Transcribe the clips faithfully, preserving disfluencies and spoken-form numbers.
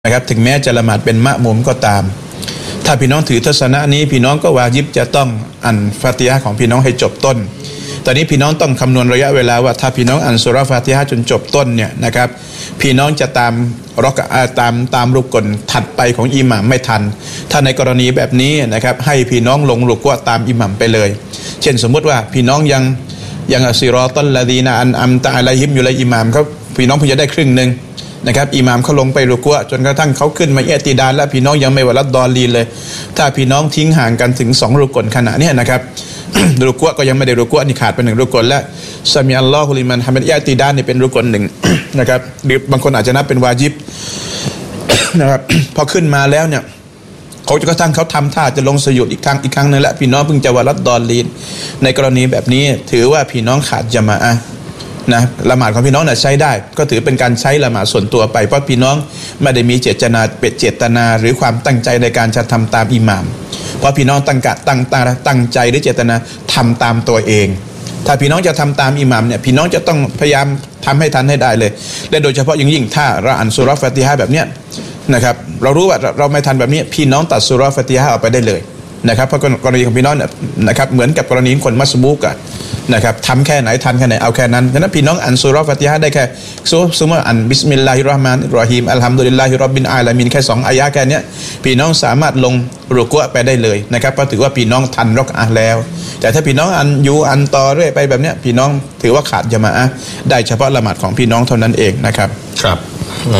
นะครับถึงแม้จะละหมาดเป็นมะมุมก็ตามถ้าพี่น้องถือทัศนะนี้พี่น้องก็วาญิบจะต้องอ่านฟาติฮะห์ของพี่น้องให้จบต้นตอนนี้พี่น้องต้องคำนวณระยะเวลาว่าถ้าพี่น้องอ่านซูเราะห์ฟาติฮะห์จนจบต้นเนี่ยนะครับพี่น้องจะตามรอกะตามตามรุกลถัดไปของอิหม่ามไม่ทันถ้าในกรณีแบบนี้นะครับให้พี่น้องลงรุกวะตามอิหม่ามไปเลยเช่นสมมุติว่าพี่น้องยังยังอัสซิรอตัลลดีนะอันอัมตะอะลัยฮิมอยู่เลยอิหม่ามเขาพี่น้องเพิ่งจะได้ครึ่งนึงนะครับอิหม่ามเขาลงไปรุกวะจนกระทั่งเขาขึ้นมาอิอ์ติดาลแล้วพี่น้องยังไม่วะลัดดอลีนเลยถ้าพี่น้องทิ้งห่างกันถึงสองรุกลขณะนี้นะครับ รุกวะก็ยังไม่ได้รุกวะนี่ขาดไปหนึ่งรุกลแล้วซะมีอัลลอฮุลิมันฮะมิดอิอ์ติดาลนี่เป็นรุกลหนึ่ง นะครับหรือบางคนอาจจะนับเป็นวาญิบ นะครับพอขึ้นมาแล้วเนี่ยเขาจะกระทั่งเขาทำท่าจะลงสยุดอีกครั้งอีกครั้งนึงแล้วพี่น้องเพิ่งจะวะลัดดอลีนในกรณีแบบนี้ถือว่าพี่น้องขาดญะมาอะห์นะละหมาดของพี่น้องน่ะใช้ได้ก็ถือเป็นการใช้ละหมาดส่วนตัวไปเพราะพี่น้องไม่ได้มีเจตนาเป็นเจตนาหรือความตั้งใจในการจะทำตามอิหม่ามเพราะพี่น้องตั้งกะตั้งตาตั้งใจหรือเจตนาทำตามตัวเองถ้าพี่น้องจะทำตามอิหม่ามเนี่ยพี่น้องจะต้องพยายามทำให้ทันให้ได้เลยและโดยเฉพาะอย่างยิ่งถ้าเราอ่านซูเราะห์ฟาติฮะห์แบบเนี้ยนะครับเรารู้ว่าเราไม่ทันแบบนี้พี่น้องตัดซูเราะห์ฟาติฮะห์ออกไปได้เลยนะครับเพราะกรณีของพี่น้องเนี่ยนะครับเหมือนกับกรณีคนมัสบูกะนะครับทำแค่ไหนทันแค่ไหนเอาแค่นั้นฉะนั้นพี่น้องอ่านซูเราะห์ฟาติฮะห์ได้แค่สมมุติอ่านบิสมิลลาฮิรเราะห์มานิรเราะฮีมอัลฮัมดุลิลลาฮิร็อบบิลอาลามีนแค่สองอายะห์แค่นี้พี่น้องสามารถลงรุกูอ์ไปได้เลยนะครับเพราะถือว่าพี่น้องทันรอกอะห์แล้วแต่ถ้าพี่น้องอ่านอยู่อ่านต่อเรื่อยไปแบบเนี้ยพี่น้องถือว่าขาดญะมาอะห์ได้เฉพาะละหมาดของพี่น้องเท่านั้นเองนะครับครับนะ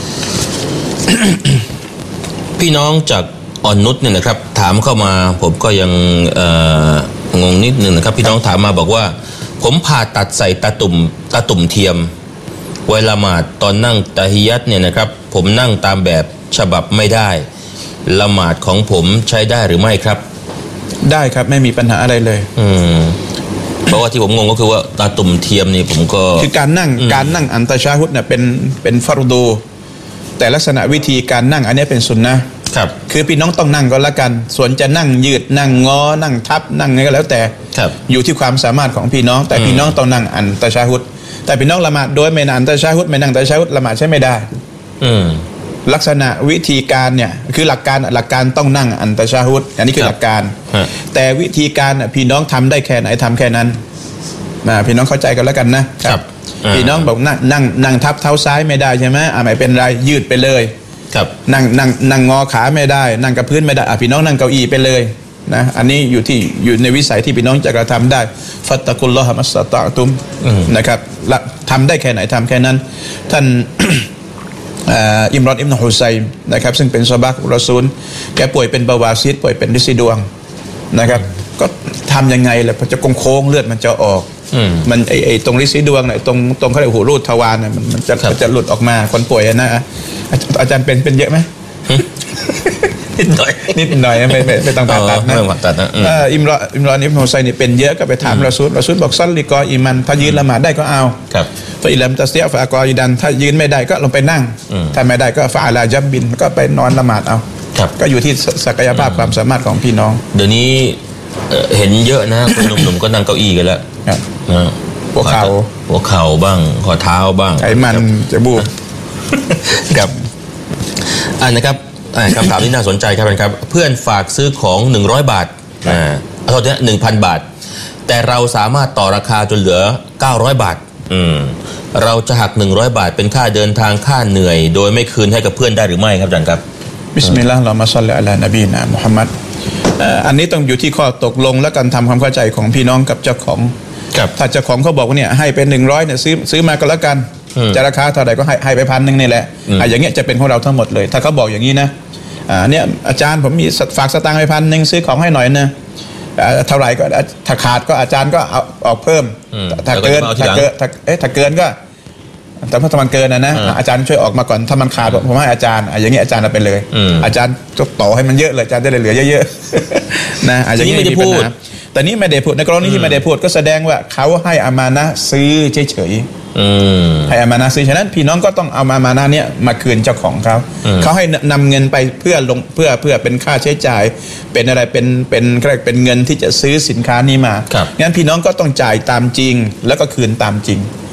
พี่น้องจากอ่อนนุชเนี่ยนะครับถามเข้ามาผมก็ยังงงนิดนึงนะครับพี่น้องถามมาบอกว่าผมผ่าตัดใส่ตาตุ่มตาตุ่มเทียมเวลาละหมาดตอนนั่งตะฮิยัตเนี่ยนะครับผมนั่งตามแบบฉบับไม่ได้ละหมาดของผมใช้ได้หรือไม่ครับได้ครับไม่มีปัญหาอะไรเลยอืมเพราะว่าที่ผมงงก็คือว่าตาตุ่มเทียมนี่ผมก็คือการนั่งการนั่งอันตะชาฮุดเนี่ยเป็นเป็นฟัรดูแต่ลักษณะวิธีการนั่งอันนี้เป็นสุนนะห์ครับคือพี่น้องต้องนั่งก็แล้วกันส่วนจะนั่งยืดนั่งงอนั่งทับนั่งไงก็แล้วแต่อยู่ที่ความสามารถของพี่น้องแต่พี่น้องต้องนั่งอันตะชาฮุดแต่พี่น้องละหมาดโดยไม่นั่งอันตะชาฮุดไม่นั่งตะชาฮุดละหมาดใช้ไม่ได้อืมลักษณะวิธีการเนี่ยคือหลักการหลักการต้องนั่งอันตะชาฮุดอันนี้คือหลักการแต่วิธีการพี่น้องทำได้แค่ไหนทำแค่นั้นนะพี่น้องเข้าใจกันแล้วกันนะครับพี่น้องบอกนั่งนั่งนั่งทับเท้าซ้ายไม่ได้ใช่ไหมอ่าไม่เป็นไรยืดไปเลยครับนั่งนั่งนั่งงอขาไม่ได้นั่งกับพื้นไม่ได้อ่ะพี่น้องนั่งเก้าอี้ไปเลยนะอันนี้อยู่ที่อยู่ในวิสัยที่พี่น้องจะกระทำได้ฟัตตะกุลลอฮะมัสตะตุมนะครับทำได้แค่ไหนทำแค่นั้นท่านอิมรอนอิบนุฮุซัยม์นะครับซึ่งเป็นซอฮาบะห์รอซูลแกป่วยเป็นเบาหวานซีดป่วยเป็นลิซิดวงนะครับก็ทำยังไงล่ะพอจะโค้งเลือดมันจะออกมันไอไอตรงลิซิดวงเนี่ยตรงตรงเขาเรียกหูรูดทวารเนี่ยมันจะจะหลุดออกมาคนป่วยนะอาจารย์เป็นเป็นเยอะไหมนิดหน่อยนิดหน่อยไม่ไม่ไม่ต้องผ่าตัดนะอิมรอนอิมรอนอิบนุฮุซัยม์นี่เป็นเยอะก็ไปถามรอซูลรอซูลบอกซัลลิกออิมันถ้ายืนละหมาดได้ก็เอาครับฟะอิลัมตัสติอ์ฟะอักออิดันถ้ายืนไม่ได้ก็ลงไปนั่งถ้าไม่ได้ก็ฟะอะลาจับบินก็ไปนอนละหมาดเอาก็อยู่ที่ศักยภาพความสามารถของพี่น้องเดี๋ยวนี้เห็นเยอะนะคนหนุ่มๆก็นั่งเก้าอี้กันแล้วนะหัวเข่าหัวเข่าบ้างข้อเท้าบ้างไขมันจะบูบกับอันนะครับคำถามนี้น่าสนใจครับครับเพื่อนฝากซื้อของหนึ่งร้อยบาทอ่าเอาเท่านี้ หนึ่งพัน บาทแต่เราสามารถต่อราคาจนเหลือเก้าร้อยบาทอืมเราจะหักหนึ่งร้อยบาทเป็นค่าเดินทางค่าเหนื่อยโดยไม่คืนให้กับเพื่อนได้หรือไม่ครับอาจารย์ครับบิสมิลลาฮิรเราะห์มาศ็อลลิอะลานบีนะมุฮัมมัดอันนี้ต้องอยู่ที่ข้อตกลงและการทำความเข้าใจของพี่น้องกับเจ้าของถ้าเจ้าของเขาบอกว่าเนี่ยให้เป็นหนึ่งร้อยเนี่ยซื้อซื้อมาก็แล้วกันจะราคาเท่าไหร่ก็ให้ให้ไปพันหนึ่งนี่แหละอ่ะอย่างเงี้ยจะเป็นของเราทั้งหมดเลยถ้าเขาบอกอย่างนี้นะอ่าเนี่ยอาจารย์ผมมีฝากสตางค์ไปพันหนึ่งซื้อของให้หน่อยนะเท่าไหร่ก็ถ้าขาดก็อาจารย์ก็เอาออกเพิ่มถ้าเกินถ้าเกินถ้าเอ๊ะถ้าเกินก็แต่ถ้ามันเกินนะนะอาจารย์ช่วยออกมาก่อนถ้ามันขาดผมให้อาจารย์อย่างเงี้ยอาจารย์เอาไปเลยอาจารย์ก็ต่อให้มันเยอะเลยอาจารย์จะได้เหลือเยอะๆนะอย่างนี้ไม่ได้พูดแต่นี้ไม่ได้พูดในกรณีที่ไม่ได้พูดก็แสดงว่าเขาให้อามานะซื้อเฉยๆให้อามานะซื้อฉะนั้นพี่น้องก็ต้องเอาอามานะเนี้ยมาคืนเจ้าของเขาเขาให้นำเงินไปเพื่อลงเพื่อเพื่อเป็นค่าใช้จ่ายเป็นอะไรเป็นเป็นเป็นเงินที่จะซื้อสินค้านี้มางั้นพี่น้องก็ต้องจ่ายตามจริงแล้วก็คืนตามจริง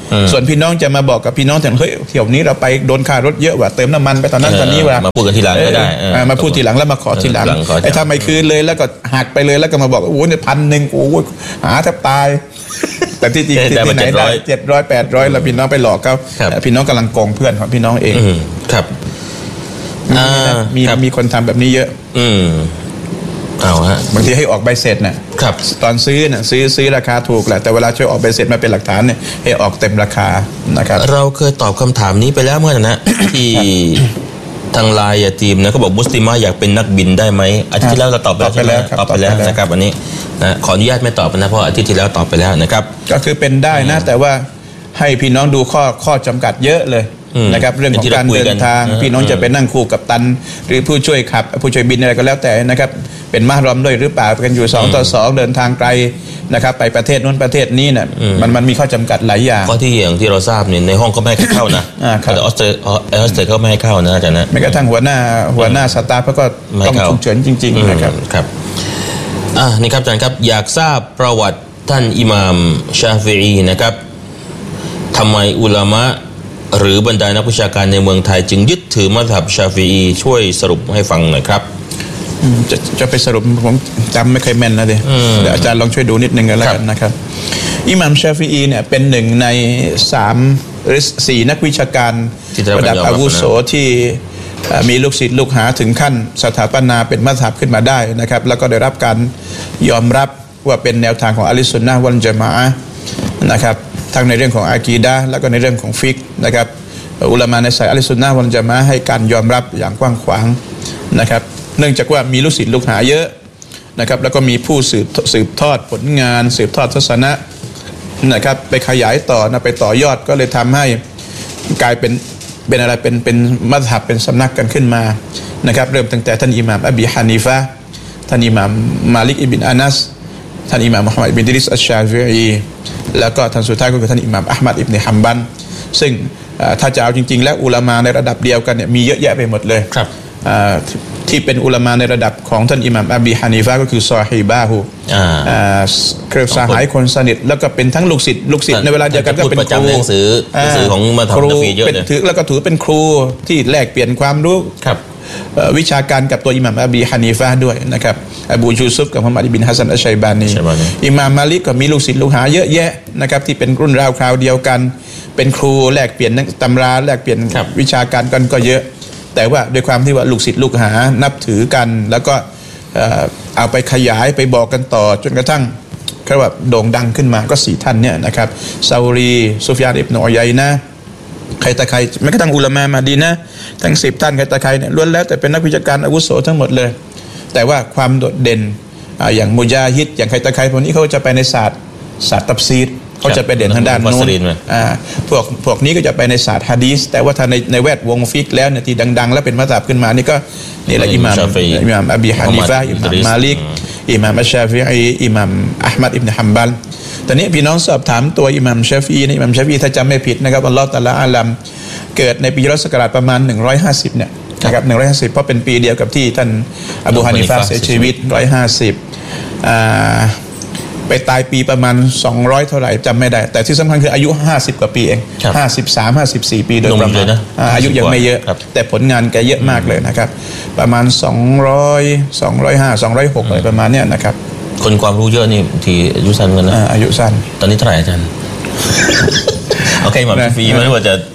ส่วนพี่น้องจะมาบอกกับพี่น้องแต่เฮ้ยเที่ยวนี้เราไปโดนค่ารถเยอะว่ะเติมน้ำมันไปตอนนั้นตอนนี้ว่ะมาพูดกันทีหลังก็ได้มาพูดทีหลังแล้วมาขอทีหลังไอ้ทำไมคืนเลยแล้วก็หักไปเลยแล้วก็มาบอกโอ้โหเนี่ยพันหนึ่งโอ้โหหาแทบตายแต่ที่จริงที่ไหนได้เจ็ดร้อยแปดร้อยแล้วพี่น้องไปหลอกเขาพี่น้องกำลังโกงเพื่อนของพี่น้องเองครับมีมีคนทำแบบนี้เยอะอืมเอาฮะบางทีให้ออกใบเสร็จน่ะตอนซื้อน่ะซื้อซื้อราคาถูกแหละแต่เวลาช่วยออกใบเสร็จมาเป็นหลักฐานเนี่ยให้ออกเต็มราคานะครับเราเคยตอบคำถามนี้ไปแล้วเมื่อนะที่ทางไลน์ทีมนะเขาบอกมุสลิมอยากเป็นนักบินได้ไหมอาทิตย์ที่แล้วเราตอบไปแล้วตอบไปแล้วนะครับวันนี้นะขออนุญาตไม่ตอบนะเพราะอาทิตย์ที่แล้วตอบไปแล้วนะครับก็คือเป็นได้นะแต่ว่าให้พี่น้องดูข้อข้อจำกัดเยอะเลยนะครับเรื่องของการเดินทางพี่น้องจะไปนั่งคู่กับตันหรือผู้ช่วยขับผู้ช่วยบินอะไรก็แล้วแต่นะครับเป็นมารอมด้วยหรือเปล่ากันอยู่สองต่อสองเดินทางไกลนะครับไปประเทศนู้นประเทศนี้เนี่ยมันมันมีข้อจำกัดหลายอย่างข้อที่อย่างที่เราทราบเนี่ยในห้องก็ไม่ให้เข้านะแต่ออสเตรเลียออสเตรเลียเขาไม่ให้เข้านะอาจารย์นะแม้กระทั่งหัวหน้าหัวหน้าสตาฟก็ต้องฉุกเฉินจริงๆนะครับครับอ่านี่ครับอาจารย์ครับอยากทราบประวัติท่านอิหม่ามชาฟิอีนะครับทำไมอุลามะหรือบรรดานักวิชาการในเมืองไทยจึงยึดถือมัซฮับชาฟิอีช่วยสรุปให้ฟังหน่อยครับจะจะไปสรุปผมจำไม่เคยแม่นนะเดี๋ยวอาจารย์ลองช่วยดูนิดนึงกันแล้วกันนะครับอิหม่ามชาฟิอีเนี่ยเป็นหนึ่งในสามหรือสี่นักวิชาการระดับอาวุโสที่มีลูกศิษย์ลูกหาถึงขั้นสถาปนาเป็นมัซฮับขึ้นมาได้นะครับแล้วก็ได้รับการยอมรับว่าเป็นแนวทางของอะห์ลุสซุนนะฮ์วัลญะมาอะห์นะครับทั้งในเรื่องของอากีดะห์แล้วก็ในเรื่องของฟิกห์นะครับอุลามะในสายอะห์ลุสซุนนะฮ์วัลญะมาอะห์ให้การยอมรับอย่างกว้างขวางนะครับเนื่องจากว่ามีลูกศิษย์ลูกหาเยอะนะครับแล้วก็มีผู้สืบสืบทอดผลงานสืบทอดทัศนะนะครับไปขยายต่อนะไปต่อยอดก็เลยทำให้กลายเป็นเป็นอะไรเป็นเป็นมัซฮับเป็นสำนักกันขึ้นมานะครับเริ่มตั้งแต่ท่านอิหม่ามอบีฮานีฟะห์ท่านอิหม่ามมาลิกอิบินอานัสท่านอิหม่ามมุฮัมมัดอิบินอิดริสอัชชาฟิอีแล้วก็ท่านสุดท้ายก็คือท่านอิหม่ามอะห์มัดอิบนุฮัมบัลซึ่งถ้าจะเอาจริงๆแล้วอุลามะในระดับเดียวกันเนี่ยมีเยอะแยะไปหมดเลยครับที่เป็นอุลามะในระดับของท่านอิหม่ามอบีฮานีฟะห์ก็คือซอฮีบะฮูเครือสหายคนสนิทแล้วก็เป็นทั้งลูกศิษย์ลูกศิษย์ในเวลาเดียวกันก็เป็นครูหนังสือหนังสือของมัซฮับชาฟิอีเยอะเลยถือแล้วก็ถือเป็นครูที่แลกเปลี่ยนความรู้วิชาการกับตัวอิหม่ามอบีฮานีฟะห์ด้วยนะครับอบูยูซุฟกับมุฮัมมัดอิบินฮัสซันอัชชัยบานีอิหม่ามมาลิกก็มีลูกศิษย์ลูกหาเยอะแยะนะครับที่เป็นรุ่นราวคราวเดียวกันเป็นครูแลกเปลี่ยนตำราแลกเปลี่ยนวิชาการกันก็เยอะแต่ว่าด้วยความที่ว่าลูกศิษย์ลูกหานับถือกันแล้วก็เอาไปขยายไปบอกกันต่อจนกระทั่งเขาว่าโด่งดังขึ้นมาก็สี่ท่านเนี่ยนะครับซาอูรีซุฟยานอิบนุอุยัยนะห์ใครตะใครแม้กระทั่งอุลามะมาดีนะทั้งสิบท่านใครตะใครเนี่ยล้วนแล้วแต่เป็นนักวิชาการอาวุโสทั้งหมดเลยแต่ว่าความโดดเด่นอย่างมุญาฮิดอย่างใครตะใครพวกนี้เขาจะไปในศาสตร์ศาสตร์ตัฟซีรเขาจะไปเด่นทางด้านโน้นพวกพวกนี้ก็จะไปในศาสตร์ฮะดีษแต่ว่าถ้าในในแวดวงฟิกแล้วเนี่ยที่ดังๆแล้วเป็นมัซฮับขึ้นมานี่ก็นี่แหละอิหม่ามอิหม่ามอบีฮานีฟะห์อิหม่ามมาลิกอิหม่ามอัชชาฟิอีอิหม่ามอะห์มัดอิบนุฮัมบัลตอนนี้พี่น้องสอบถามตัวอิหม่ามชาฟิอีอิหม่ามชาฟิอีถ้าจำไม่ผิดนะครับอัลเลาะห์ตะอาลาอาลัมเกิดในปีรัชศักราชประมาณหนึ่งร้อยห้าสิบเนี่ยนะครับหนึ่งร้อยห้าสิบเพราะเป็นปีเดียวกับที่ท่านอบูฮานีฟะห์เสียชีวิตหนึ่งร้อยห้าสิบอ่าไปตายปีประมาณสองร้อยเท่าไหร่จำไม่ได้แต่ที่สำคัญคืออายุห้าสิบกว่าปีเองห้าสิบสาม ห้าสิบสี่ปีโดยประมาณอายุยังไม่เยอะแต่ผลงานแกเยอะมากเลยนะครับประมาณสองร้อย สองร้อยห้า สองร้อยหกอะไรประมาณเนี้ยนะครับคนความรู้เยอะนี่ทีอายุสั้นกันนะอายุสั้นตอนนี้เท่าไหร่อาจารย์โอเคหมดฟรีไม่ว่าจะ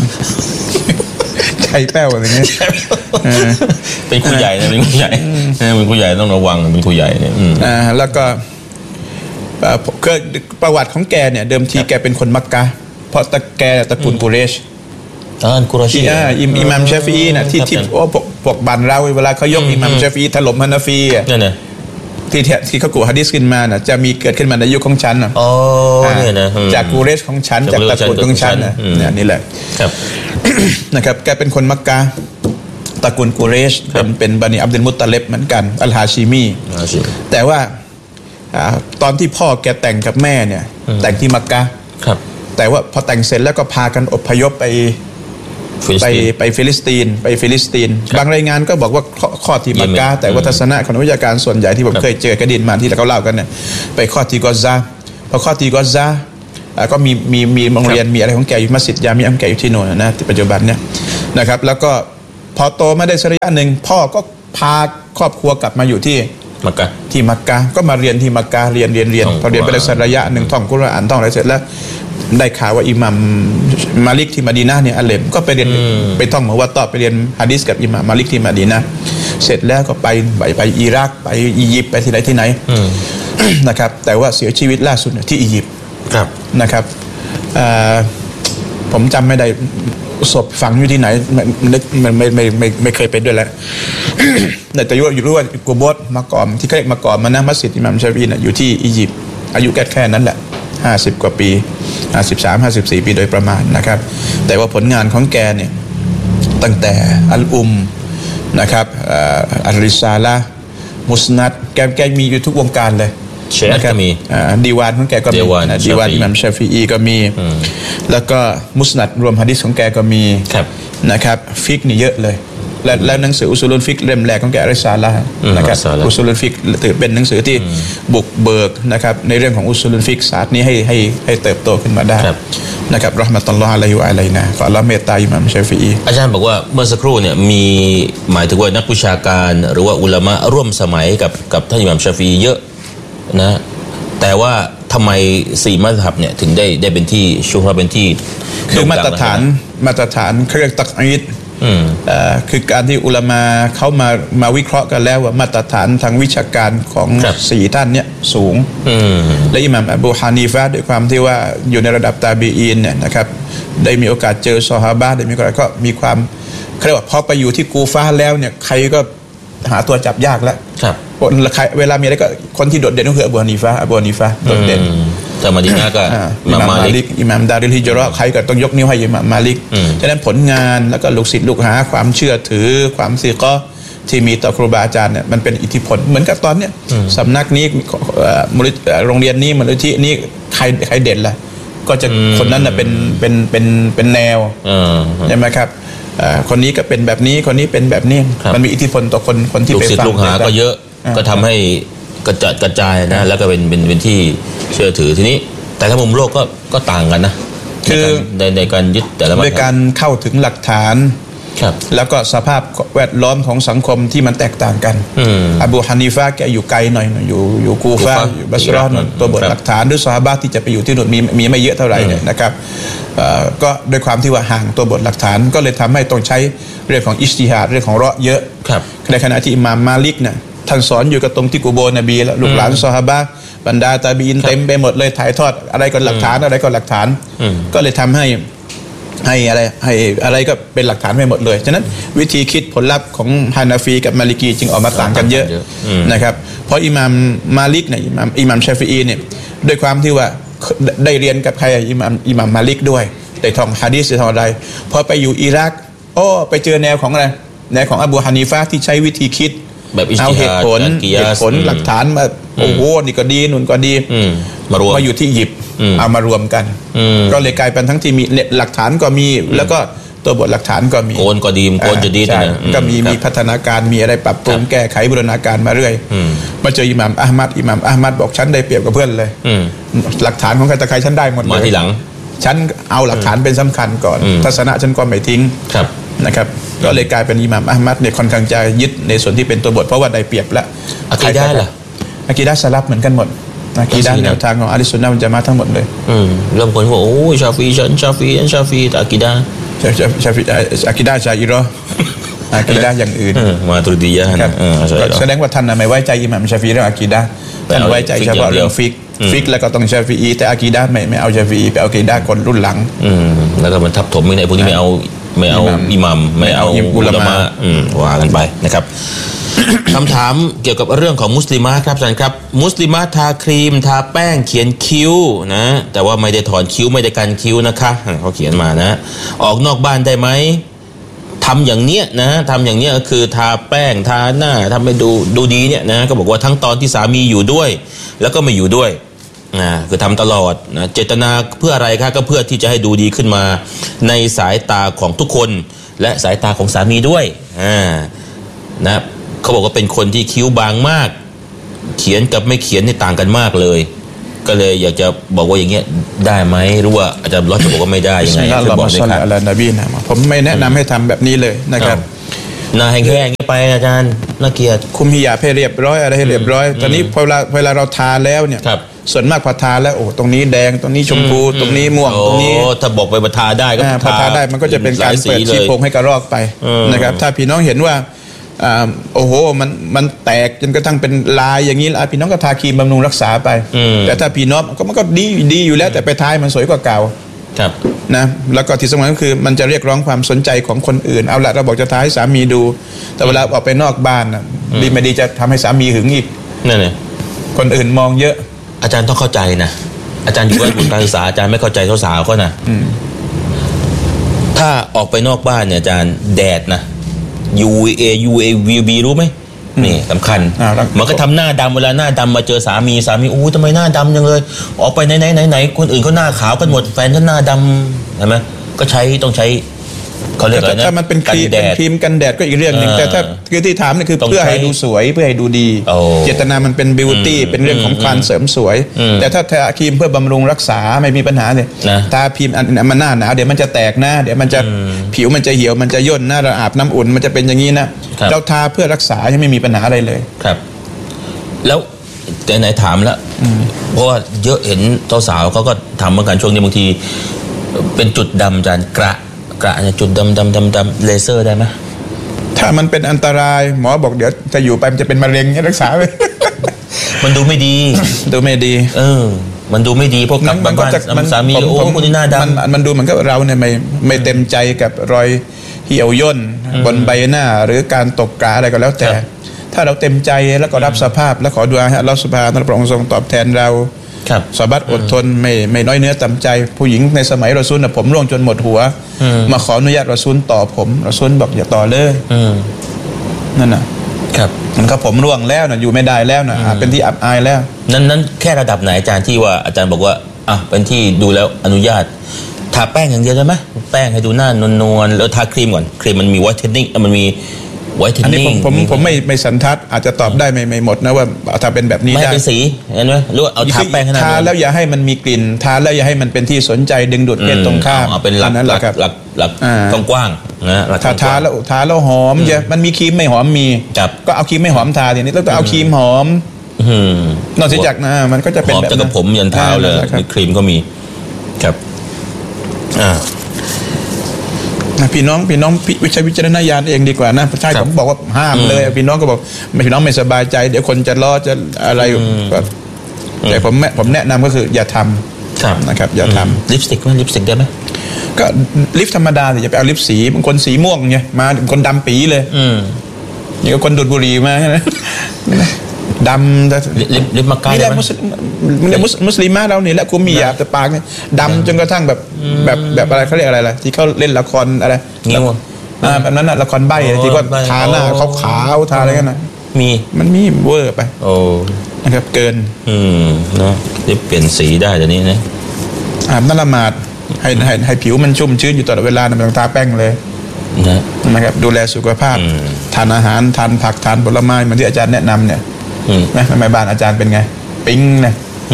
ใจแป้วอะไรเงี้ยเป็นครูใหญ่นะเป็นครูใหญ่เป็นครูใหญ่ต้องระวังเป็นครูใหญ่เนี่ยอ่าแล้วก็คือประวัติของแกเนี่ยเดิมทีแกเป็นคนมักกะห์เพราะตะแกตระกูลกุเรชตระกูลกุเรชอ่าอิหม่ามชาฟิอีน่ะที่ที่โอ้พวกพวกบันเราเวลาเขายกอิหม่ามชาฟิอีถล่มฮานาฟีอ่ะนั่นน่ะที่ที่เขากูหะดีษขึ้นมาน่ะจะมีเกิดขึ้นมาในยุคของฉันน่ะอ๋อเนี่ยนะจากกุเรชของฉันจากตระกูลของฉันน่ะเนี่ยนี่แหละครับนะครับแกเป็นคนมักกะห์ตระกูลกุเรชเป็นเป็นบันิอับดุลมุตตะลิบเหมือนกันอัลฮาชิมีแต่ว่าตอนที่พ่อแกแต่งกับแม่เนี่ยแต่งที่มักกะห์แต่ว่าพอแต่งเสร็จแล้วก็พากันอพยพไปไปไปฟิลิสตีนไปฟิลิสตีนบางรายงานก็บอกว่าข้อที่มักกะห์แต่ว่าทัศนะของนักวิชาการส่วนใหญ่ที่ผมเคยเจอกระดินมาที่เขาเล่ากันเนี่ยไปข้อที่กอซาพอข้อที่กอซาก็มีมีมีโรงเรียนมีอะไรของแกอยู่มัสยิดยามีอัมแกอยู่ที่โน่นนะปัจจุบันเนี่ยนะครับแล้วก็พอโตมาได้สักระยะหนึ่งพ่อก็พาครอบครัวกลับมาอยู่ที่มักกะที่มักกะก็มาเรียนที่มักกะเรียนเรียนเรียนพอเรียนไปได้สักระยะหนึ่งท่องกุรอานท่องอะไรเสร็จแล้วได้ข่าวว่าอิหม่ามมาลิกที่มะดีนะห์เนี่ยอัลเลมก็ไปเรียนไปท่องมุวัตตะไปเรียนหะดีษกับอิหม่ามมาลิกที่มะดีนะห์เสร็จแล้วก็ไปไปไปอิรักไปอียิปต์ไปที่ไหนที่ไหนนะครับแต่ว่าเสียชีวิตล่าสุดที่อียิปต์นะครับผมจำไม่ได้ศพฝังอยู่ที่ไหนนึกมันไม่ไม่ไม่ไม่เคยไปด้วยแล้วแต่รู้อยู่รู้ว่ากูโบสมาก่อนที่เขาเรียกมาก่อนมานะมัสยิดอิหม่ามชาฟีน่ะอยู่ที่อียิปต์อายุแค่แค่นั้นแหละห้าสิบกว่าปีห้าสิบสาม ห้าสิบสี่ปีโดยประมาณนะครับแต่ว่าผลงานของแกเนี่ยตั้งแต่อัลอุมนะครับอัลริซาละมุสนัดแกแกมีอยู่ทุกวงการเลยเชฟก็มีดีวานของแกก็มีดีวานอิหม่ามชาฟีอีก็มีแล้วก็มุสนัดรวมหะดีษของแกก็มีนะครับฟิกนี่เยอะเลยและแล้วหนังสืออุซูลุลฟิกเล่มแรกของแกริซาละห์นะครับอุซูลุลฟิกถือเป็นหนังสือที่บุกเบิกนะครับในเรื่องของอุซูลุลฟิกศาสตร์นี้ให้ให้ให้เติบโตขึ้นมาได้นะครับเราะห์มะตุลลอฮ์อะลัยฮิวะอะลัยนาขออัลเลาะห์เมตตาอิหม่ามชาฟีอีอาจารย์บอกว่าเมื่อสักครู่เนี่ยมีหมายถึงว่านักวิชาการหรือว่าอุลามะร่วมสมัยกับกับท่านอิหม่ามชาฟีอีเยอะนะแต่ว่าทำไมสี่มัซฮับเนี่ยถึงได้ได้เป็นที่ชูฮะเป็นที่คือมาตรฐานมาตรฐานเขาเรียกตักอีดคือการที่อุลามาเขามามาวิเคราะห์กันแล้วว่ามาตรฐานทางวิชาการของสี่ท่านเนี่ยสูงและอิหม่ามอบูฮานีฟะห์ด้วยความที่ว่าอยู่ในระดับตาบีอีนเนี่ยนะครับได้มีโอกาสเจอซอฮาบะห์ได้มีโอกาสก็มีความเขาเรียกว่าพอไปอยู่ที่กูฟะห์แล้วเนี่ยใครก็หาตัวจับยากแล้วเวลามีอะไรก็คนที่โดดเด่นก็คืออบูฮานีฟะห์อบูฮานีฟะห์โดดเด่นแต่มะดีนะห์ก็อิหม่ามมาลิกอิหม่ามดาริลฮิจเราะห์ใครก็ต้องยกนิ้วให้อิหม่ามมาลิกฉะนั้นผลงานแล้วก็ลูกศิษย์ลูกหาความเชื่อถือความซิกอที่มีต่อครูบาอาจารย์เนี่ยมันเป็นอิทธิพลเหมือนกับตอนเนี้ยสำนักนี้โรงเรียนนี้มูลนิธินี้ใครใครเด่นล่ะก็จะคนนั้นน่ะเป็นเป็นเป็นเป็นแนวใช่ไหมครับคนนี้ก็เป็นแบบนี้คนนี้เป็นแบบนี้มันมีอิทธิพลต่อคนคนที่ไปฟังลูกหาก็เยอะก็ทำให้กระจัดกระจายนะแล้วก็เป็นเป็นเป็นที่เชื่อถือทีนี้แต่ถ้ามุมโลกก็ก็ต่างกันนะคือในในการยึดแต่ละโดยการเข้าถึงหลักฐานแล้วก็สภาพแวดล้อมของสังคมที่มันแตกต่างกันอบูฮานีฟะห์แกอยู่ไกลหน่อยอยู่อยู่กูฟะห์อยู่บัสเราะห์ตัวบทหลักฐานหรือซอฮาบะห์ที่จะไปอยู่ที่นู่นมีมีไม่เยอะเท่าไหร่เนี่ยนะครับก็ด้วยความที่ว่าห่างตัวบทหลักฐานก็เลยทำให้ต้องใช้เรื่องของอิจติฮาดเรื่องของเราะห์เยอะในขณะที่อิหม่ามมาลิกเนี่ยท่านสอนอยู่กับตรงที่กุโบร์นบีแล้วลูกหลานซอฮาบะห์บรรดาตาบีอินเต็มไปหมดเลยถ่ายทอดอะไรก็หลักฐานอะไรก็หลักฐานก็เลยทำให้ให้อะไรให้อะไรก็เป็นหลักฐานไปหมดเลยฉะนั้นวิธีคิดผลลัพธ์ของฮานาฟีกับมาลิกีจึงออกมาต่างกันเยอะนะครับเพราะอิหม่ามมาลิกเนี่ยอิหม่ามอิหม่ามชาฟีอีเนี่ยด้วยความที่ว่าได้เรียนกับใครอิหม่ามอิหม่ามมาลิกด้วยได้ท่องหะดีษได้ท่องอะไรพอไปอยู่อิรักโอ้ไปเจอแนวของอะไรแนวของอบูฮานีฟะห์ที่ใช้วิธีคิดแบบเอาเหตุผลเหตุผลหลักฐานมาโอ้โหนี่ก็ดีนู่นก็ดีมารวมมาอยู่ที่หยิบเอามารวมกันก็เลยกลายเป็นทั้งที่มีหลักฐานก็มีแล้วก็ตัวบทหลักฐานก็มีโกนก็ดีโกนจะดีนะก็มีมีพัฒนาการมีอะไรปรับปรุงแก้ไขบูรณาการมาเรื่อยมาเจออิหม่ามอะห์มัดอิหม่ามอะห์มัดบอกฉันได้เปรียบกับเพื่อนเลยหลักฐานของใครตะใครฉันได้หมดเลยมาทีหลังฉันเอาหลักฐานเป็นสำคัญก่อนทัศนะฉันก็ไม่ทิ้งนะครับก็เลยกลายเป็นอิหม่ามอะห์มัดเนี่ยค่อนข้างจะยึดในส่วนที่เป็นตัวบทเพราะว่าได้เปรียบแล้วอะกีดะห์ล่ะอะกีดะห์สลับเหมือนกันหมดอะกีดะห์แนวทางของอะห์ลุสซุนนะฮ์วัลญะมาอะห์ทั้งหมดเลยอืมเริ่มคนบอกโอ้ชาฟีฉันชาฟีฉันชาฟีแต่อะกีดะห์ชาฟีอะกีดะห์ชาอิเราะห์อะกีดะห์อย่างอื่นมาตุริดียะห์นะเออแสดงว่าท่านไม่ไว้ใจอิหม่ามชาฟีเรื่องอะกีดะห์ท่านไว้ใจเฉพาะเรื่องฟิกฟิกแล้วก็ต้องชาฟีอีแต่อะกีดะห์ไม่ไม่เอาชาฟีอีไปเอาอะกีดะห์คนรุ่นหลังอืมแล้วก็มันทับถมไม่ได้พวกนี้ไม่เอาไม่เอาอิหมัมไม่เอาอุลามะอืมว่ากันไปนะครับ คำถามเกี่ยวกับเรื่องของมุสลิมะครับอาจารย์ครับมุสลิมะทาครีมทาแป้งเขียนคิ้วนะแต่ว่าไม่ได้ถอนคิ้วไม่ได้กันคิ้วนะคะเขาเขียนมานะออกนอกบ้านได้ไหมทำอย่างเนี้ยนะทำอย่างเนี้ยก็คือทาแป้งทาหน้าทำให้ดูดูดีเนี่ยนะก็บอกว่าทั้งตอนที่สามีอยู่ด้วยแล้วก็ไม่อยู่ด้วยนะคือทำตลอดนะเจตนาเพื่ออะไรครับก็เพื่อที่จะให้ดูดีขึ้นมาในสายตาของทุกคนและสายตาของสามีด้วยอ่านะเขาบอกว่าเป็นคนที่คิ้วบางมากเขียนกับไม่เขียนนี่ต่างกันมากเลยก็เลยอยากจะบอกว่าอย่างเงี้ยได้ไหมหรือว่าอาจารย์ร้อยจะบอกว่าไม่ได้ยังไงเราบอกเลยครับนบีนะผมไม่แนะนำให้ทำแบบนี้เลยนะครับหน้าแห้งๆไปอาจารย์น่าเกลียดคุมหิยาบให้เรียบร้อยอะไรให้เรียบร้อยตอนนี้พอเวลาเวลาเราทาแล้วเนี่ยส่วนมากพอทาแล้วโอ้ตรงนี้แดงตรงนี้ชมพูตรงนี้ม่วงตรงนี้ถ้าบอกไปทาได้ก็พอทาได้มันก็จะเป็นการเปิดชีพงให้กระรอกไปนะครับถ้าพี่น้องเห็นว่าโอ้โหมันมันแตกจนกระทั่งเป็นลายอย่างนี้แล้วพี่น้องก็ทาครีมบำรุงรักษาไปแต่ถ้าพี่น้องก็มันก็ดีดีอยู่แล้วแต่ไปทายมันสวยกว่าเก่าครับนะแล้วก็ที่สำคัญก็คือมันจะเรียกร้องความสนใจของคนอื่นเอาละเราบอกจะทาให้สามีดูแต่เวลาออกไปนอกบ้านนะดีไม่ดีจะทำให้สามีหึงอีกนั่นแหละคนอื่นมองเยอะอาจารย์ต้องเข้าใจนะอาจารย์อยู่ว่าบุญการศึกษาอาจารย์ไม่เข้าใจสาวๆเขานะถ้าออกไปนอกบ้านเนี่ยอาจารย์แดดนะ ยู เอ ยู เอ วี บี รู้ไหมนี่สำคัญมันก็ทำหน้าดำเวลาหน้าดำมาเจอสามีสามีอู้ทำไมหน้าดำจังเลยออกไปไหนไหนไหนไหนคนอื่นเขาหน้าขาวกันหมดแฟนก็หน้าดำใช่ไหมก็ใช้ต้องใช้เขาเรียกอะไรนะถ้ามันเป็นครีมครีมกันแดดก็อีกเรื่องหนึ่งแต่ถ้าคือที่ถามนี่คือเพื่อให้ดูสวยเพื่อให้ดูดีเจตนามันเป็นบิวตี้เป็นเรื่องของการเสริมสวยแต่ถ้าทาครีมเพื่อบำรุงรักษาไม่มีปัญหาเลยทาครีมมันหน้าหนาวเดี๋ยวมันจะแตกนะเดี๋ยวมันจะผิวมันจะเหี่ยวมันจะย่นนะเราอาบน้ำอุ่นมันจะเป็นอย่างนี้นะเราทาเพื่อรักษายังไม่มีปัญหาอะไรเลยครับแล้วแต่ไหนถามแล้วเพราะว่าเยอะเห็นสาวๆเขาก็ทำเหมือนกันช่วงนี้บางทีเป็นจุดดำจานกระกระเนี่ยจุดดำดำดำดำเลเซอร์ได้ไหมถ้ามันเป็นอันตรายหมอบอกเดี๋ยวจะอยู่ไปมันจะเป็นมะเร็งเนี่ยรักษาไปมันดูไม่ดีดูไม่ดีเออมันดูไม่ดีพวกกับบ้านสามีโอ้คนนี้หน้าดำมันมันดูเหมือนกับเราเนี่ยไม่ไม่เต็มใจกับรอยเหี่ยวย่นบนใบหน้าหรือการตกกระอะไรก็แล้วแต่ถ้าเราเต็มใจแล้วก็รับสภาพแล้วขอดุอาให้อัลเลาะห์ซุบฮานะฮูวะตะอาลาพระองค์ทรงตอบแทนเราซอบัตอดทนไม่ไม่น้อยเนื้อต่ำใจผู้หญิงในสมัยรอซูลน่ะผมร่วงจนหมดหัวมาขออนุญาตรอซูลต่อผมรอซูลบอกอย่าต่อเลยนั่นน่ะครับมันก็ผมร่วงแล้วน่ะอยู่ไม่ได้แล้วน่ะเป็นที่อับอายแล้วนั้นนั้นแค่ระดับไหนอาจารย์ที่ว่าอาจารย์บอกว่าอ่ะเป็นที่ดูแล้วอนุญาตทาแป้งอย่างเดียวได้ไหมแป้งให้ดูหน้านวลๆแล้วทาครีมก่อนครีมมันมีไวท์เทนนิ่งมันมีอันนี้ผมผมผมไม่ไม่สันทัดอาจจะตอบได้ไม่ไม่หมดนะว่าถ้าเป็นแบบนี้ได้ไม่เป็นสีเห็นไหมหรือเอาทาแป้งขนาดทาแล้วอย่าให้มันมีกลิ่นทาแล้วอย่าให้มันเป็นที่สนใจดึงดูดเพศตรงข้ามเอาเป็นหลักหลักหลักหลักกว้างๆนะทาทาแล้วทาแล้วหอมจะมันมีครีมไม่หอมมีก็เอาครีมไม่หอมทาทีนี้ต้องเอาครีมหอมนอกจากนะมันก็จะเป็นแบบจากผมยันเท้าเลยมีครีมก็มีครับอ่าพี่น้องพี่น้องวิชัยวิจารณญาณเองดีกว่านะใช่ผมบอกว่าห้ามเลยพี่น้องก็บอกพี่น้องไม่สบายใจเดี๋ยวคนจะล้อจะอะไรแต่ผมผมแนะนำก็คืออย่าทำนะครับอย่าทำลิปสติกไหมลิปสติกได้ไหมก็ลิปธรรมดาอย่าไปเอาลิปสีบางคนสีม่วงไงมาคนดำปีเลยนี่ก็คนดูดบุหรี่มาใช่ไหมดำแต่ลิปลิปมากายนี่แหละมุสลิมมุสลิมเราเนี่ยแหละคุมมีหยาบแต่ปากเนี่ยดำจนกระทั่งแบบแบบแบบอะไรเขาเรียกอะไรล่ะที่เขาเล่นละครอะไรอ่าแบบนั้นน่ะละครใบ้ที่ก็ทาหน้าขาวขาวทาอะไรกันนะมีมันมีเวอร์ไปโอ้นะครับเกินอืมเนาะลิปเปลี่ยนสีได้เดี๋ยวนี้นะอาบน้ำละหมาดให้ให้ให้ผิวมันชุ่มชื้นอยู่ตลอดเวลาไม่ต้องทาแป้งเลยนะนะครับดูแลสุขภาพทานอาหารทานผักทานผลไม้เหมือนที่อาจารย์แนะนำเนี่ยนะทำไมบ้านอาจารย์เป็นไงปิ๊งนะ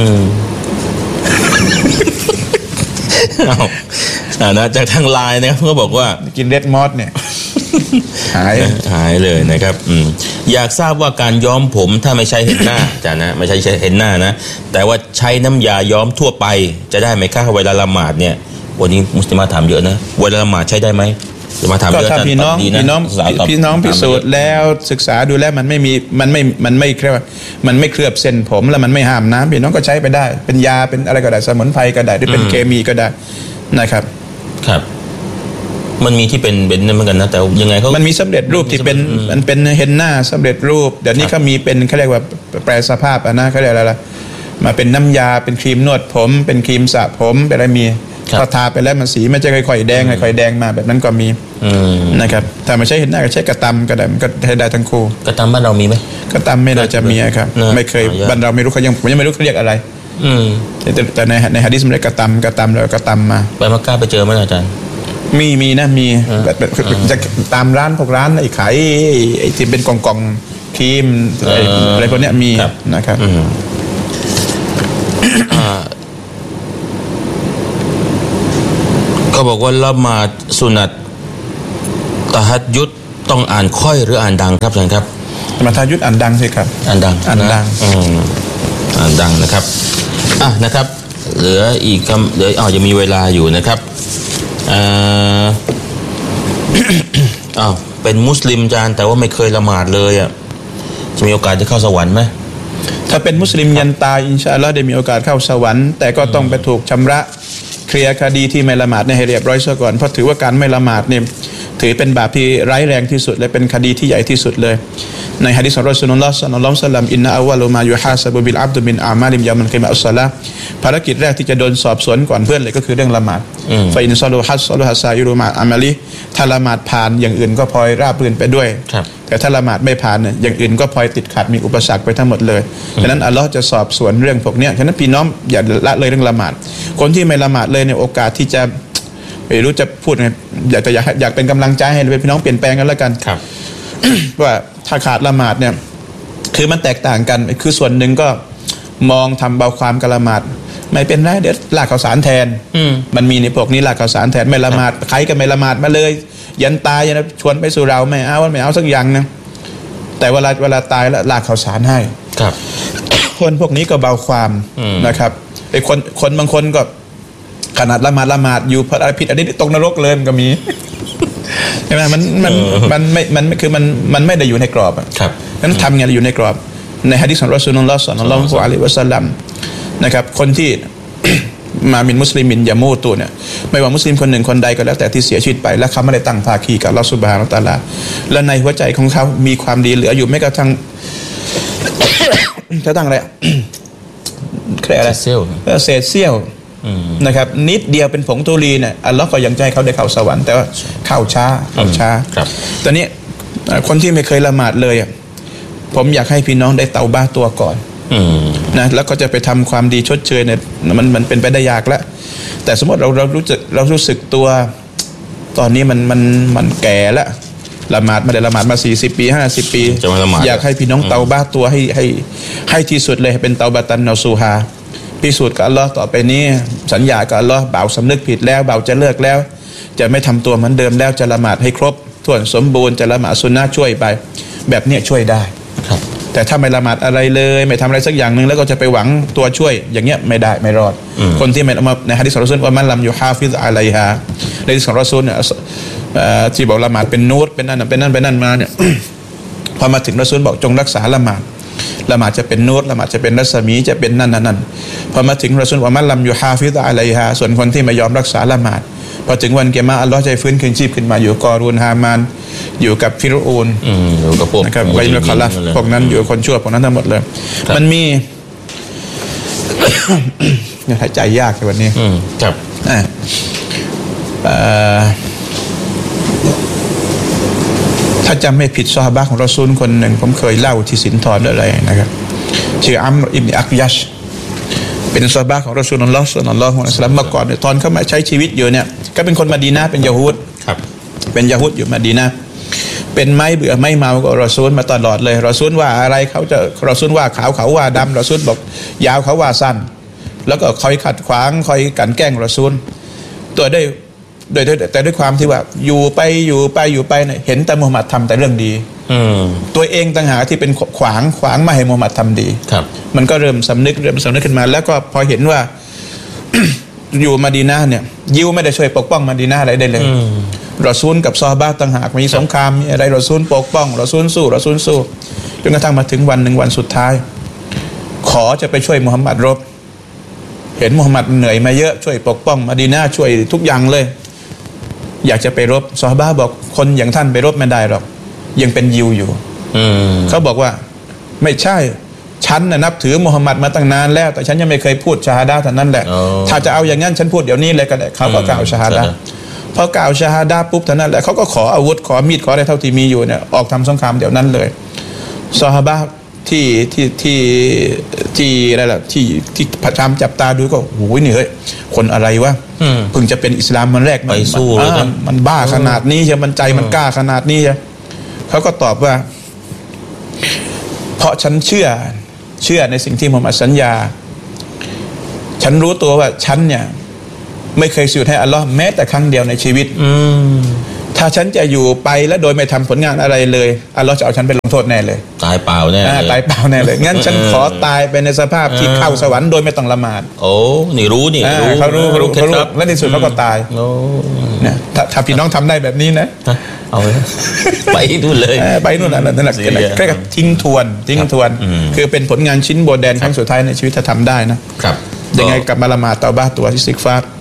เอานะจากทางไลน์นะครับเขาบอกว่ากินเรดมอสเนี่ยหายหายเลยนะครับอยากทราบว่าการย้อมผมถ้าไม่ใช่เห็นหน้าอาจารย์นะไม่ใช่เห็นหน้านะแต่ว่าใช้น้ำยาย้อมทั่วไปจะได้ไหมคะเวลาละหมาดเนี่ยวันนี้มุสลิมถามเยอะนะเวลาละหมาดใช้ได้ไหมก็ถ้าพี่น้องพี่น้องพี่น้องพิสูจน์แล้วศึกษาดูแล้วมันไม่มีมันไม่มันไม่เคลือบมันไม่เคลือบเส้นผมแล้วมันไม่ห้ามน้ำพี่น้องก็ใช้ไปได้เป็นยาเป็นอะไรก็ได้สมุนไพรก็ได้หรือเป็นเคมีก็ได้นะครับครับมันมีที่เป็นเป็นนั่นเหมือนกันนะแต่ยังไงเขามันมีสำเร็จรูปที่เป็นมันเป็นเฮนน่าสำเร็จรูปเดี๋ยวนี้เขามีเป็นเขาเรียกว่าแปรสภาพอ่ะนะเขาเรียกอะไรล่ะมาเป็นน้ำยาเป็นครีมนวดผมเป็นครีมสระผมเป็นอะไรมีพอทาไปแล้วมันสีมันจะค่อยๆแดงค่อยๆแดงมาแบบนั้นก็มีนะครับแต่ไม่ใช่เห็นหน้าก็ใช้กระตำก็ได้มันก็ใช้ได้ทั้งคู่กระตำบ้านเรามีไหมกระตำไม่น่าจะมีครับไม่เคยบ้านเราไม่รู้เขายังผมยังไม่รู้เขาเรียกอะไรแต่แต่ในในหะดีษมันเรียกกระตำกระตำแล้วกระตำมาไปมักกะไปเจอไหมอาจารย์มีมีนะมีแบบจะตามร้านพวกร้านไอ้ขายไอ้ที่เป็นกล่องๆครีมอะไรพวกนี้มีนะครับเขาบอกว่าละหมาดสุนัตตะฮัจญุดต้องอ่านค่อยหรืออ่านดังครับอาจารย์ครับมาทายุดอ่านดังสิครับอ่านดังอ่านดังอืมอ่านดังนะครับอ่ะนะครับเหลืออีกคำเหลืออ๋อจะมีเวลาอยู่นะครับอ่าอ้าวเป็นมุสลิมจานแต่ว่าไม่เคยละหมาดเลยอ่ะจะมีโอกาสจะเข้าสวรรค์ไหมถ้าเป็นมุสลิมยันตายอินชาอัลลอฮ์ได้มีโอกาสเข้าสวรรค์แต่ก็ต้องไปถูกชำระเคลียร์คดีที่ไม่ละหมาดให้เรียบร้อยซะก่อนเพราะถือว่าการไม่ละหมาดเนี่ยถือเป็นบาปที่ร้ายแรงที่สุดและเป็นคดีที่ใหญ่ที่สุดเลยในหะดีษของรอซูลุลลอฮ์ศ็อลลัลลอฮุอะลัยฮิวะซัลลัมอินนะอัววะลุมายุฮาซะบุบิลอับดุมินอามาลิมยามัลกิยามะฮ์อัศศอลาภารกิจแรกที่จะโดนสอบสวนก่อนเพื่อนเลยก็คือเรื่องละหมาดฟะอินซอลูฮัสซอลูฮัสซาอิรุมาอามัลิถ้าละหมาดผ่านอย่างอื่นก็พลอยราบรื่นไปด้วยแต่ถ้าละหมาดไม่ผ่านเนี่ยอย่างอื่นก็พลอยติดขัดมีอุปสรรคไปทั้งหมดเลยฉะนั้นอัลลอฮ์จะสอบสวนเรื่องพวกนี้ฉะนั้นพี่น้องอย่าละเลยเรื่องละหมาดคนที่ไม่ละหมาดเลยเนี่ยโอกาสที่จะไม่รู้จะพูดไงอยากจะอยากอยากเป็นกำลังใจให้พี่น้องเปลี่ยนแปลงกันแล้วกันว่าถ้าขาดละหมาดเนี่ยคือมันแตกต่างกันคือส่วนหนึ่งก็มองทำเบาความกับละหมาดไม่เป็นไรเดี๋ยวลากข้าวสารแทนมันมีในพวกนี้ลากข้าวสารแทนไม่ละหมาดใครก็ไม่ละหมาดมาเลยยันตายนะชวนไปสู่เราไม่เอาไม่เอาสักอย่างนะแต่เวลาเวลาตายแล้วลากข้าวสารให้ครับคนพวกนี้ก็เบาความนะครับไอ้คนคนบางคนก็ขนาดละหมาดละหมาดอยู่พระผิดอันนี้ตกนรกเลยมันก็มีใช่ไหมมันมันมันไม่มันคือมันมันไม่ได้อยู่ในกรอบครับนั้นทำไงอยู่ในกรอบในหะดีษของรอซูลุลลอฮ์ศ็อลลัลลอฮุอะลัยฮิวะซัลลัมนะครับคนที่ มามินมุสลิมินยามูตุเนี่ยไม่ว่ามุสลิมคนหนึ่งคนใดก็แล้วแต่ที่เสียชีวิตไปและเขาไม่ได้ตั้งภาคีกับอัลเลาะห์ซุบฮานะฮูวะตะอาลาและในหัวใจของเขามีความดีเหลืออยู่แม้กระทั่ง จะตั้งอะไรแค่อะไรเศษเสี้ยวเศษเสี้ยวนะครับนิดเดียวเป็นผงธุลีเนี่ยอัลเลาะห์ก็ยังใจเขาได้เข้าสวรรค์แต่ว่าเข้าช้าเข้าช้าตอนนี้คนที่ไม่เคยละหมาดเลยผมอยากให้พี่น้องได้เตาบ้าตัวก่อนนะแล้วก็จะไปทำความดีชดเชยเนี่ยมันมันเป็นไปได้ยากแล้วแต่สมมติเราเรารู้สึกเรารู้สึกตัวตอนนี้มันมันมันแก่แล้วละหมาดไม่ได้ละหมาดมาสี่สิบปีห้าสิบปีอยากให้พี่น้องเตาบ้าตัวให้ให้ให้ที่สุดเลยเป็นเตาบะตันนอซูฮาพิสูจน์กับอัลลอฮ์ต่อไปนี้สัญญากับอัลลอฮ์บ่าวสำนึกผิดแล้วบ่าวจะเลิกแล้วจะไม่ทำตัวเหมือนเดิมแล้วจะละหมาดให้ครบถ้วนสมบูรณ์จะละหมาดซุนนะห์ช่วยไปแบบนี้ช่วยได้ครับแต่ถ้าไม่ละหมาดอะไรเลยไม่ทำอะไรสักอย่างนึงแล้วก็จะไปหวังตัวช่วยอย่างเงี้ยไม่ได้ไม่รอดคนที่ไม่เอามาในหะดีษของรอซูลว่ามันลัมยูฮาฟิซอะลัยฮาในหะดีษของรอซูลเนี่ยที่บอกละหมาดเป็นนูรเป็นนั่นเป็นนั่นเป็นนั่นมาเนี่ย พอมาถึงรอซูลบอกจงรักษาละหมาดละหมาดจะเป็นนูรละหมาดจะเป็นรัศมีจะเป็นนั่นนั่นพอมาถึงรอซูลว่ามันลัมยูฮาฟิซอะลัยฮาส่วนคนที่ไม่ยอมรักษาละหมาดพอถึงวันเกียรติอัลลอฮ์จะฟื้นคืนชีพขึ้นมาอยู่กอรูนฮามานอยู่กับฟิรอูนอยู่กับพวกนะครับไว้ในคอลัฟพวกนั้นอยู่คนชั่วพวกนั้นทั้งหมดเลยมันมีหายใจยากในวันนี้ครับถ้าจำไม่ผิดซอฮาบะห์ของรอซูลคนหนึ่งผมเคยเล่าที่สินธรอะไรนะครับชื่ออัมรอิบนุอักยัชเป็นซอฮาบะห์ของรอซูลุลลอฮ์ศ็อลลัลลอฮุอะลัยฮิวะซัลลัมเมื่อก่อนเนี่ยตอนเขามาใช้ชีวิตอยู่เนี่ยก็เป็นคนมะดีนะห์เป็นยะฮูดครับเป็นยะฮูดอยู่มะดีนะห์เป็นไม่เบื่อไม่เมากับรอซูลมาตลอดเลยรอซูลว่าอะไรเขาจะรอซูลว่าขาวเขาว่าดำรอซูลบอกยาวเขาว่าสั้นแล้วก็คอยขัดขวางคอยกันแกล้งรอซูลตัวด้วยโดยแต่ด้วยความที่ว่าอยู่ไปอยู่ไปอยู่ไปเนี่ยเห็นแต่มุฮัมมัดทำแต่เรื่องดีตัวเองต่างหากที่เป็นขวางขวางไม่ให้มุฮัมมัดทำดีมันก็เริ่มสำนึกเริ่มสำนึกขึ้นมาแล้วก็พอเห็นว่า อยู่มะดีนะห์เนี่ยยิวไม่ได้ช่วยปกป้องมะดีนะห์อะไรได้เลยรอซูลกับซอฮาบะห์ต่างหากมีสงครามมีอะไรรอซูลปกป้องรอซูลสู้รอซูลสู้จนกระทั่งมาถึงวันหนึ่งวันสุดท้ายขอจะไปช่วยมุฮัมมัดรบเห็นมุฮัมมัดเหนื่อยมาเยอะช่วยปกป้องมะดีนะห์ช่วยทุกอย่างเลยอยากจะไปรบซอฮาบะห์บอกคนอย่างท่านไปรบไม่ได้หรอกยังเป็นยิวอยู่เขาบอกว่าไม่ใช่ฉันน่ะนับถือมุฮัมมัดมาตั้งนานแล้วแต่ฉันยังไม่เคยพูดชาฮาดะห์เท่านั้นแหละถ้าจะเอาอย่างนั้นฉันพูดเดี๋ยวนี้เลยก็ได้เขาก็กล่าวชาฮาดะห์พอกล่าวชาฮาดะห์ปุ๊บเท่านั้นแหละเขาก็ขออาวุธขอมีดขออะไรเท่าที่มีอยู่เนี่ยออกทำสงครามเดี๋ยวนั้นเลยซอฮาบะห์ที่ที่ที่ที่อะไรล่ะที่ที่พระจำจับตาดูก็โอ้ยนี่เฮ้ยคนอะไรวะเพิ่งจะเป็นอิสลามมันแรกไปสู้เลยมันบ้าขนาดนี้ใช่มันใจมันกล้าขนาดนี้ใช่เขาก็ตอบว่าเพราะฉันเชื่อเชื่อในสิ่งที่มุฮัมมัดสัญญาฉันรู้ตัวว่าฉันเนี่ยไม่เคยสุดให้อัลลอฮ์แม้แต่ครั้งเดียวในชีวิตถ้าฉันจะอยู่ไปแล้วโดยไม่ทำผลงานอะไรเลยอัลลอฮ์จะเอาฉันไปลงโทษแน่เลยตายเปล่าแน่ตายเปล่าแน่เลยงั้นฉันขอตายไปในสภาพที่เข้าสวรรค์โดยไม่ต้องละหมาดโอ้นี่รู้นี่รู้เขารู้เขารู้เขารู้และในสุดเขาก็ตายโอ้เนี่ยถ้าพี่น้องทำได้แบบนี้นะเอาไปนู่นเลยไปนู่นนั่นนั่นแค่ทิ้งทวนทิ้งทวนคือเป็นผลงานชิ้นโบแดนครั้งสุดท้ายในชีวิตถ้าทำได้นะครับยังไงกลับมาละหมาดเตาบ้าตัวที่ซิกฟาร์